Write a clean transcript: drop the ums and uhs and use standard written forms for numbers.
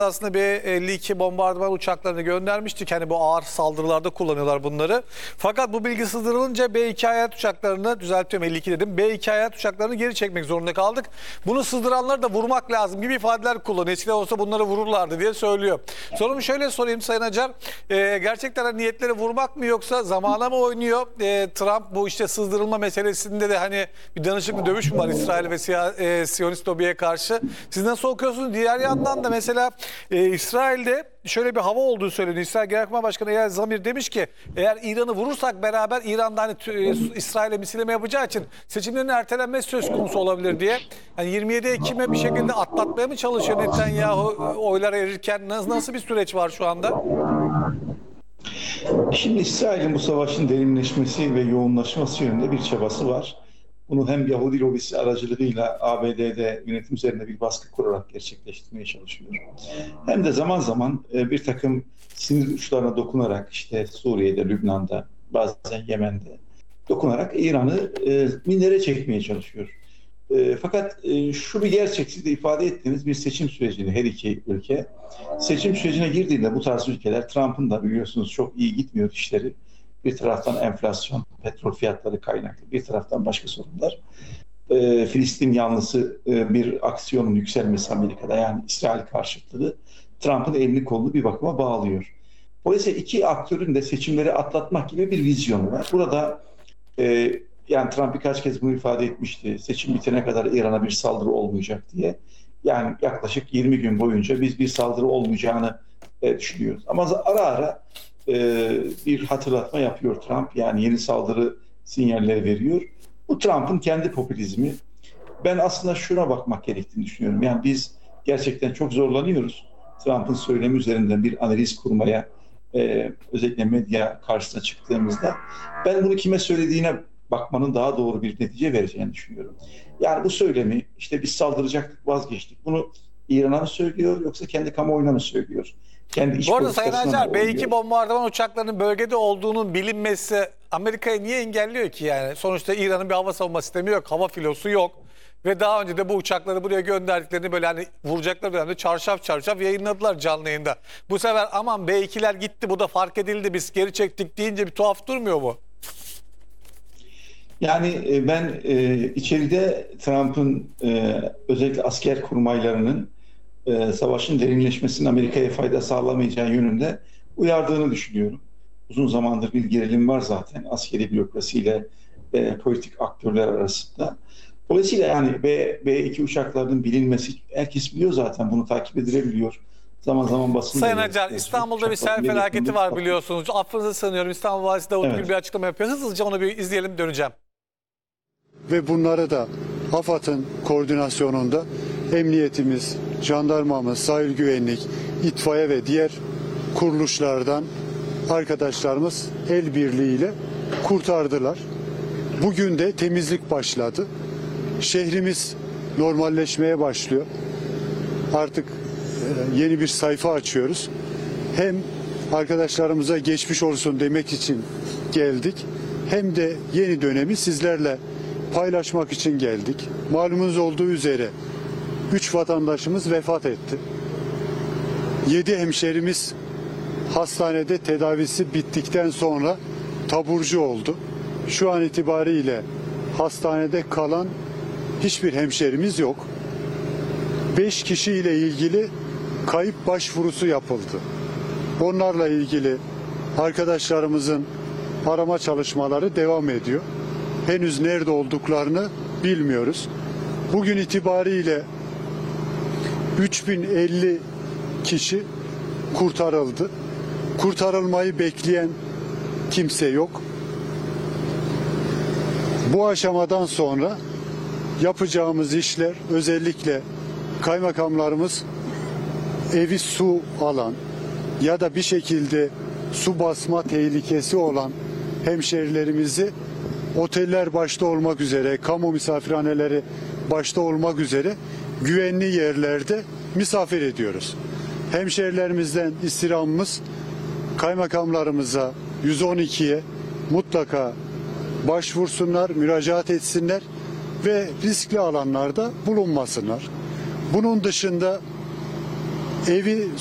aslında bir 52 bombardıman uçaklarını göndermiştik. Hani bu ağır saldırılarda kullanıyorlar bunları. Fakat bu bilgi sızdırılınca B-2 hayat uçaklarını, düzeltiyorum 52 dedim, B-2 hayat uçaklarını geri çekmek zorunda kaldık. Bunu sızdıranları da vurmak lazım gibi ifadeler kullanıyor. Eskiden olsa bunları vururlardı diye söylüyor. Sorumu şöyle sorayım Sayın Acar. Gerçekten hani niyetleri vurmak mı yoksa zamana mı oynuyor? Trump bu işte sızdırılma meselesinde de hani bir danışıklı dövüş mü var İsrail ve Siyonist lobiye karşı? Siz nasıl okuyorsunuz? Diğer yandan da mesela İsrail'de şöyle bir hava olduğu söyleniyor. İsrail Genelkurmay Başkanı Eyal Zamir demiş ki eğer İran'ı vurursak beraber İran'da hani İsrail'e misilleme yapacağı için seçimlerin ertelenmesi söz konusu olabilir diye. Hani 27 Ekim'e bir şekilde atlatmaya mı çalışıyor Netanyahu oylar erirken? Nasıl bir süreç var şu anda? Şimdi İsrail'in bu savaşın derinleşmesi ve yoğunlaşması yönünde bir çabası var. Bunu hem Yahudi lobisi aracılığıyla ABD'de yönetim üzerine bir baskı kurarak gerçekleştirmeye çalışıyor. Hem de zaman zaman bir takım sinir uçlarına dokunarak işte Suriye'de, Lübnan'da, bazen Yemen'de dokunarak İran'ı minlere çekmeye çalışıyor. Fakat şu bir gerçek, siz de ifade ettiğiniz bir seçim sürecini her iki ülke seçim sürecine girdiğinde bu tarz ülkeler Trump'ın da biliyorsunuz çok iyi gitmiyor işleri. Bir taraftan enflasyon, petrol fiyatları kaynaklı, bir taraftan başka sorunlar. Filistin yanlısı bir aksiyonun yükselmesi Amerika'da, yani İsrail karşıtlığı Trump'ın elini kolunu bir bakıma bağlıyor. Dolayısıyla iki aktörün de seçimleri atlatmak gibi bir vizyonu var. Burada yani Trump birkaç kez bunu ifade etmişti. Seçim bitene kadar İran'a bir saldırı olmayacak diye. Yani yaklaşık 20 gün boyunca biz bir saldırı olmayacağını düşünüyoruz. Ama ara ara bir hatırlatma yapıyor Trump. Yani yeni saldırı sinyalleri veriyor. Bu Trump'ın kendi popülizmi. Ben aslında şuna bakmak gerektiğini düşünüyorum. Yani biz gerçekten çok zorlanıyoruz. Trump'ın söylemi üzerinden bir analiz kurmaya, özellikle medya karşısına çıktığımızda. Ben bunu kime söylediğine bakmanın daha doğru bir netice vereceğini düşünüyorum. Yani bu söylemi işte biz saldıracaktık, vazgeçtik. Bunu İran'a mı söylüyor yoksa kendi kamuoyuna mı söylüyor? Kendi iç Bu arada Sayın politikasına Acar, mı B-2 oynuyor? bombardıman uçaklarının bölgede olduğunun bilinmesi Amerika'yı niye engelliyor ki yani? Sonuçta İran'ın bir hava savunma sistemi yok, hava filosu yok. Ve daha önce de bu uçakları buraya gönderdiklerini böyle hani vuracaklar dönemde çarşaf çarşaf yayınladılar canlı yayında. Bu sefer aman B-2'ler gitti, bu da fark edildi, biz geri çektik deyince bir tuhaf durmuyor mu? Yani ben içeride Trump'ın özellikle asker kurmaylarının savaşın derinleşmesinin Amerika'ya fayda sağlamayacağı yönünde uyardığını düşünüyorum. Uzun zamandır bir gerilim var zaten askeri bürokrasiyle politik aktörler arasında. Dolayısıyla yani B-2 uçaklarının bilinmesi, herkes biliyor zaten, bunu takip edilebiliyor. Zaman zaman basın da Sayın Acar, İstanbul'da bir sel felaketi var biliyorsunuz. Affınızı sanıyorum, İstanbul Valisi Davut Gül bir açıklama yapıyor. Hızlıca onu bir izleyelim, döneceğim. Ve bunları da AFAD'ın koordinasyonunda emniyetimiz, jandarmamız, sahil güvenlik, itfaiye ve diğer kuruluşlardan arkadaşlarımız el birliğiyle kurtardılar. Bugün de temizlik başladı. Şehrimiz normalleşmeye başlıyor. Artık yeni bir sayfa açıyoruz. Hem arkadaşlarımıza geçmiş olsun demek için geldik, hem de yeni dönemi sizlerle paylaşmak için geldik. Malumunuz olduğu üzere 3 vatandaşımız vefat etti. 7 hemşerimiz hastanede tedavisi bittikten sonra taburcu oldu. Şu an itibariyle hastanede kalan hiçbir hemşerimiz yok. 5 kişiyle ilgili kayıp başvurusu yapıldı. Onlarla ilgili arkadaşlarımızın arama çalışmaları devam ediyor. Henüz nerede olduklarını bilmiyoruz. Bugün itibariyle 3050 kişi kurtarıldı. Kurtarılmayı bekleyen kimse yok. Bu aşamadan sonra yapacağımız işler, özellikle kaymakamlarımız evi su alan ya da bir şekilde su basma tehlikesi olan hemşerilerimizi oteller başta olmak üzere, kamu misafirhaneleri başta olmak üzere güvenli yerlerde misafir ediyoruz. Hemşerilerimizden istirhamımız kaymakamlarımıza, 112'ye mutlaka başvursunlar, müracaat etsinler ve riskli alanlarda bulunmasınlar. Bunun dışında evi